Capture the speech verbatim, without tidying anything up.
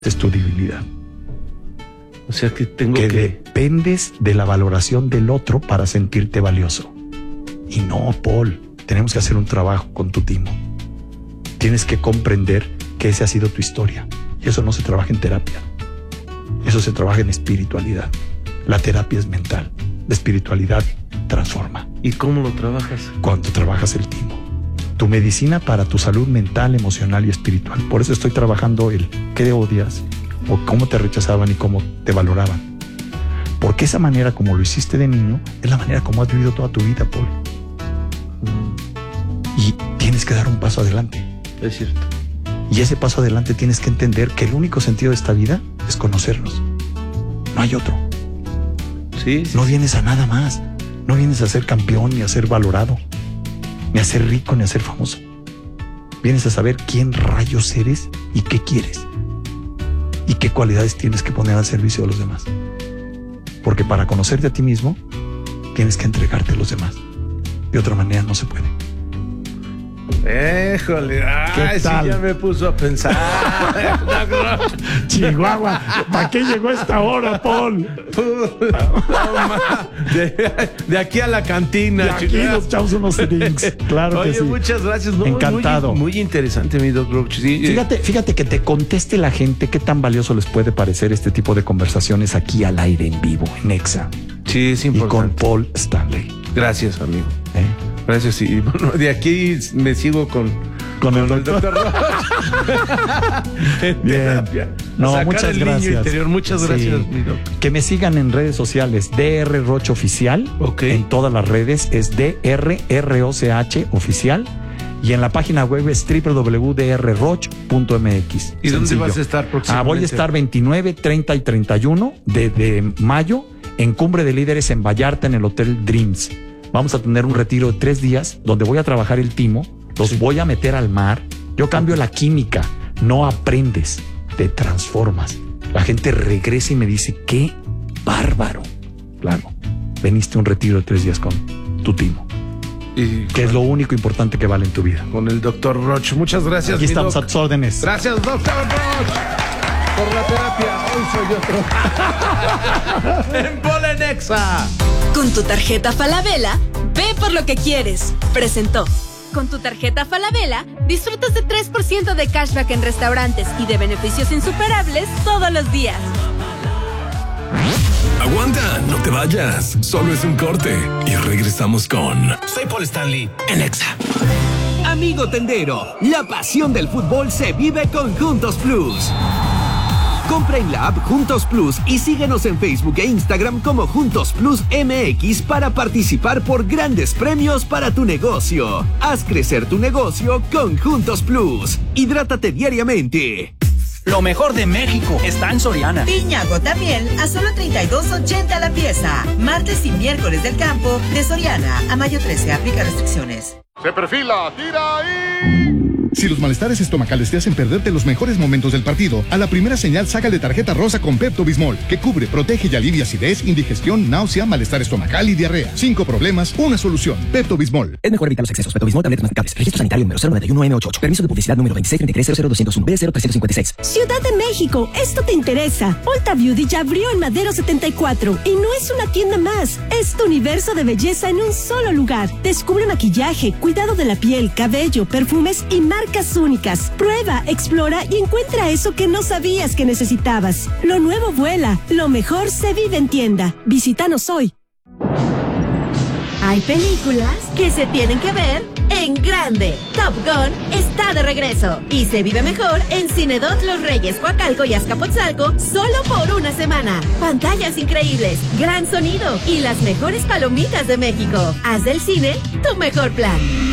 es tu debilidad. O sea que tengo que... que... dependes de la valoración del otro para sentirte valioso. Y no, Paul, tenemos que hacer un trabajo con tu timo. Tienes que comprender que esa ha sido tu historia. Y eso no se trabaja en terapia. Eso se trabaja en espiritualidad. La terapia es mental. La espiritualidad transforma. ¿Y cómo lo trabajas? Cuando trabajas el timo. Tu medicina para tu salud mental, emocional y espiritual. Por eso estoy trabajando el qué odias, o cómo te rechazaban y cómo te valoraban. Porque esa manera como lo hiciste de niño es la manera como has vivido toda tu vida, Paul. Mm. Y tienes que dar un paso adelante. Es cierto. Y ese paso adelante tienes que entender que el único sentido de esta vida es conocernos. No hay otro. Sí, sí. No vienes a nada más. No vienes a ser campeón, ni a ser valorado, ni a ser rico, ni a ser famoso. Vienes a saber quién rayos eres y qué quieres. Y qué cualidades tienes que poner al servicio de los demás. Porque para conocerte a ti mismo, tienes que entregarte a los demás. De otra manera no se puede. Éjole, ay, sí, ya me puso a pensar. Chihuahua, ¿para qué llegó esta hora, Paul? No, de, de aquí a la cantina. De aquí nos echamos unos drinks. Claro. Oye, que sí. Muchas gracias. No, encantado. Muy, muy interesante, mi doctor. Sí. Fíjate, fíjate que te conteste la gente qué tan valioso les puede parecer este tipo de conversaciones aquí al aire en vivo, en Exa. Sí, es importante. Y con Paul Stanley. Gracias, amigo. ¿Eh? Gracias, y bueno, de aquí me sigo con, con, con el doctor, doctor en Bien. terapia. No, Sacar muchas el gracias. Niño interior. Muchas gracias, sí. mi doctor. Que me sigan en redes sociales, D R Roch Oficial. Okay. En todas las redes es D R R O C H Oficial. Y en la página web es doble u doble u doble u punto d r roch punto m x. ¿Y dónde vas a estar próximamente? Ah, voy a estar veintinueve, treinta y treinta y uno de, de mayo en Cumbre de Líderes en Vallarta, en el Hotel Dreams. Vamos a tener un retiro de tres días donde voy a trabajar el timo, los voy a meter al mar. Yo cambio la química, no aprendes, te transformas. La gente regresa y me dice, qué bárbaro. Claro, veniste a un retiro de tres días con tu timo. Y que es lo único importante que vale en tu vida. Con el doctor Roch. Muchas gracias. Aquí estamos doc. a tus órdenes. Gracias, doctor Roch, por la terapia. Hoy soy otro. En Polenexa. Con tu tarjeta Falabella, ve por lo que quieres. Presentó. Con tu tarjeta Falabella, disfrutas de tres por ciento de cashback en restaurantes y de beneficios insuperables todos los días. Aguanta, no te vayas. Solo es un corte y regresamos con... Soy Paul Stanley en Exa. Amigo tendero, la pasión del fútbol se vive con Juntos Plus. Compra en la app Juntos Plus y síguenos en Facebook e Instagram como Juntos Plus M X para participar por grandes premios para tu negocio. Haz crecer tu negocio con Juntos Plus. Hidrátate diariamente. Lo mejor de México está en Soriana. Piña gota miel a solo treinta y dos ochenta la pieza. Martes y miércoles del campo de Soriana. A mayo trece, aplica restricciones. Se perfila, tira ahí. Si los malestares estomacales te hacen perderte los mejores momentos del partido, a la primera señal sácale tarjeta rosa con Pepto-Bismol, que cubre, protege y alivia acidez, indigestión, náusea, malestar estomacal y diarrea. Cinco problemas, una solución. Pepto-Bismol. Es mejor evitar los excesos. Pepto-Bismol, tabletas masticables. Registro sanitario número cero nueve uno M ochenta y ocho. Permiso de publicidad número veintiséis treinta y tres cero cero doscientos uno B cero trescientos cincuenta y seis. Ciudad de México, esto te interesa. Ulta Beauty ya abrió en Madero setenta y cuatro y no es una tienda más. Es tu universo de belleza en un solo lugar. Descubre maquillaje, cuidado de la piel, cabello, perfumes y marcas únicas. Prueba, explora y encuentra eso que no sabías que necesitabas. Lo nuevo vuela, lo mejor se vive en tienda. Visítanos hoy. Hay películas que se tienen que ver en grande. Top Gun está de regreso y se vive mejor en Cinedot Los Reyes, Coacalco y Azcapotzalco solo por una semana. Pantallas increíbles, gran sonido y las mejores palomitas de México. Haz del cine tu mejor plan.